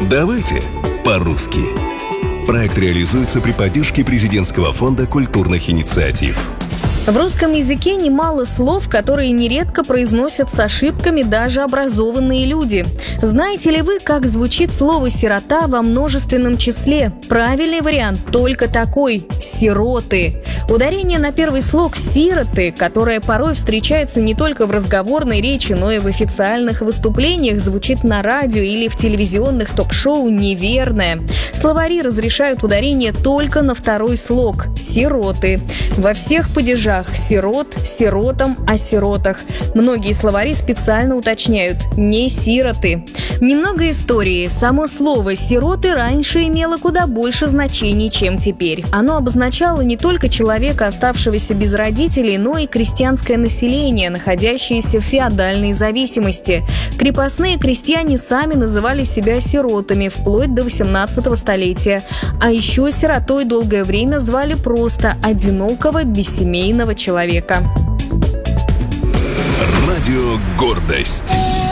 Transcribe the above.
Давайте по-русски. Проект реализуется при поддержке Президентского фонда культурных инициатив. В русском языке немало слов, которые нередко произносят с ошибками даже образованные люди. Знаете ли вы, как звучит слово «сирота» во множественном числе? Правильный вариант только такой – «сироты». Ударение на первый слог «сироты», которое порой встречается не только в разговорной речи, но и в официальных выступлениях, звучит на радио или в телевизионных ток-шоу, неверное. Словари разрешают ударение только на второй слог – «сироты». Во всех падежах сирот, сиротам, о сиротах. Многие словари специально уточняют «не сироты». Немного истории. Само слово «сироты» раньше имело куда больше значений, чем теперь. Оно обозначало не только человека, оставшегося без родителей, но и крестьянское население, находящееся в феодальной зависимости. Крепостные крестьяне сами называли себя сиротами вплоть до 18 столетия. А еще сиротой долгое время звали просто одинокого, бессемейного человека. Радио «Гордость».